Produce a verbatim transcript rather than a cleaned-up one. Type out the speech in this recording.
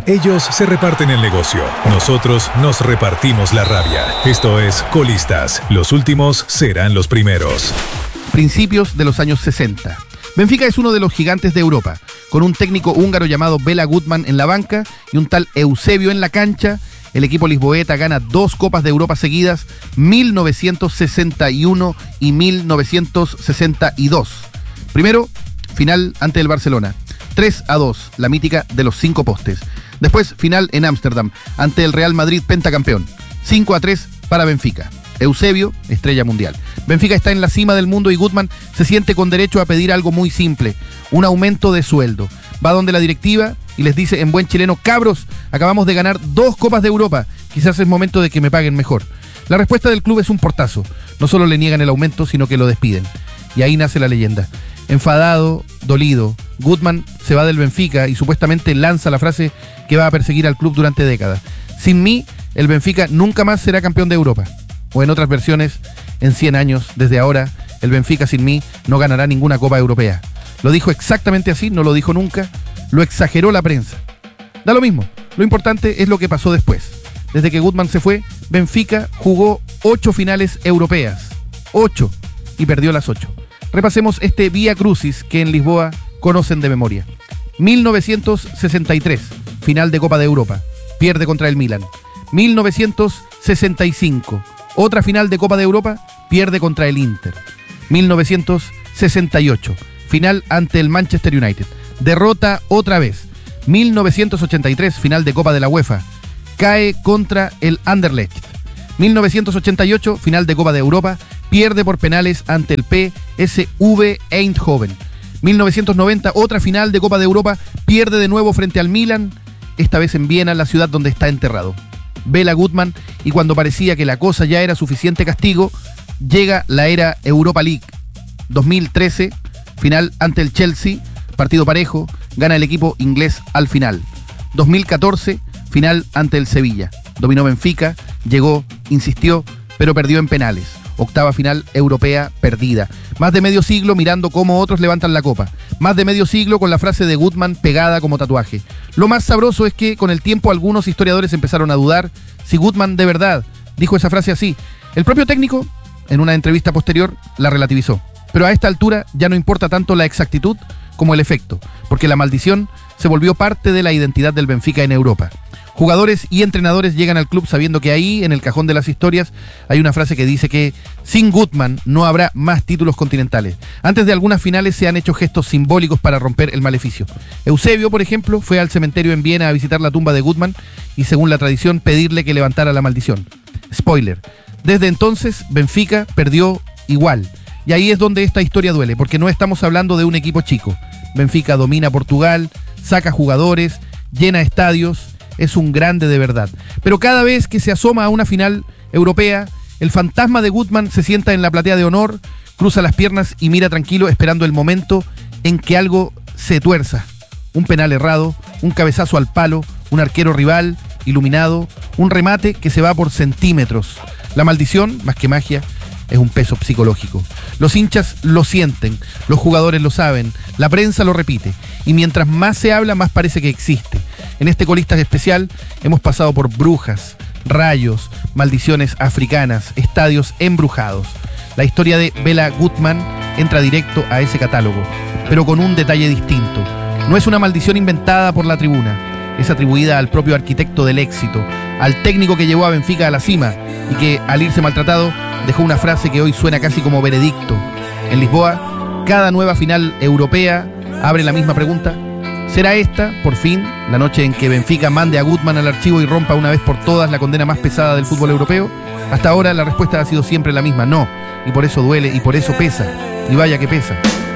Ellos se reparten el negocio, nosotros nos repartimos la rabia. Esto es Colistas, los últimos serán los primeros. Principios de los años sesenta. Benfica es uno de los gigantes de Europa, con un técnico húngaro llamado Bela Gutman en la banca y un tal Eusebio en la cancha. El equipo lisboeta gana dos Copas de Europa seguidas, mil novecientos sesenta y uno y mil novecientos sesenta y dos. Primero, final ante el Barcelona, tres a dos, la mítica de los cinco postes. Después, final en Ámsterdam, ante el Real Madrid pentacampeón, cinco a tres para Benfica. Eusebio, estrella mundial. Benfica está en la cima del mundo y Gutman se siente con derecho a pedir algo muy simple, un aumento de sueldo. Va donde la directiva y les dice en buen chileno: cabros, acabamos de ganar dos Copas de Europa, quizás es momento de que me paguen mejor. La respuesta del club es un portazo. No solo le niegan el aumento, sino que lo despiden. Y ahí nace la leyenda. Enfadado, dolido, Gutman se va del Benfica y supuestamente lanza la frase que va a perseguir al club durante décadas: sin mí, el Benfica nunca más será campeón de Europa. O en otras versiones, en cien años, desde ahora, el Benfica sin mí no ganará ninguna Copa Europea. Lo dijo exactamente así, no lo dijo nunca, lo exageró la prensa. Da lo mismo, lo importante es lo que pasó después. Desde que Gutman se fue, Benfica jugó ocho finales europeas. Ocho. Y perdió las ocho. Repasemos este vía crucis que en Lisboa conocen de memoria. mil novecientos sesenta y tres, final de Copa de Europa, pierde contra el Milan. mil novecientos sesenta y cinco, otra final de Copa de Europa, pierde contra el Inter. mil novecientos sesenta y ocho, final ante el Manchester United, derrota otra vez. mil novecientos ochenta y tres, final de Copa de la UEFA, cae contra el Anderlecht. mil novecientos ochenta y ocho, final de Copa de Europa, pierde por penales ante el P S V Eindhoven. mil novecientos noventa, otra final de Copa de Europa, pierde de nuevo frente al Milan, esta vez en Viena, la ciudad donde está enterrado. Bela Gutman, y cuando parecía que la cosa ya era suficiente castigo, llega la era Europa League. dos mil trece, final ante el Chelsea, partido parejo, gana el equipo inglés al final. dos mil catorce, final ante el Sevilla, dominó Benfica, llegó, insistió, pero perdió en penales. Octava final europea perdida. Más de medio siglo mirando cómo otros levantan la copa. Más de medio siglo con la frase de Gutman pegada como tatuaje. Lo más sabroso es que con el tiempo algunos historiadores empezaron a dudar si Gutman de verdad dijo esa frase así. El propio técnico, en una entrevista posterior, la relativizó. Pero a esta altura ya no importa tanto la exactitud como el efecto, porque la maldición se volvió parte de la identidad del Benfica en Europa. Jugadores y entrenadores llegan al club sabiendo que ahí, en el cajón de las historias, hay una frase que dice que sin Gutman no habrá más títulos continentales. Antes de algunas finales se han hecho gestos simbólicos para romper el maleficio. Eusebio, por ejemplo, fue al cementerio en Viena a visitar la tumba de Gutman y, según la tradición, pedirle que levantara la maldición. Spoiler. Desde entonces, Benfica perdió igual. Y ahí es donde esta historia duele, porque no estamos hablando de un equipo chico. Benfica domina Portugal, saca jugadores, llena estadios, es un grande de verdad. Pero cada vez que se asoma a una final europea, el fantasma de Gutman se sienta en la platea de honor, cruza las piernas y mira tranquilo esperando el momento en que algo se tuerza. Un penal errado, un cabezazo al palo, un arquero rival, iluminado, un remate que se va por centímetros. La maldición, más que magia, es un peso psicológico. Los hinchas lo sienten, los jugadores lo saben, la prensa lo repite. Y mientras más se habla, más parece que existe. En este Colistas especial hemos pasado por brujas, rayos, maldiciones africanas, estadios embrujados. La historia de Bela Gutman entra directo a ese catálogo, pero con un detalle distinto. No es una maldición inventada por la tribuna, es atribuida al propio arquitecto del éxito, al técnico que llevó a Benfica a la cima y que, al irse maltratado, dejó una frase que hoy suena casi como veredicto. En Lisboa, cada nueva final europea abre la misma pregunta: ¿será esta, por fin, la noche en que Benfica mande a Gutman al archivo y rompa una vez por todas la condena más pesada del fútbol europeo? Hasta ahora la respuesta ha sido siempre la misma: no. Y por eso duele, y por eso pesa. Y vaya que pesa.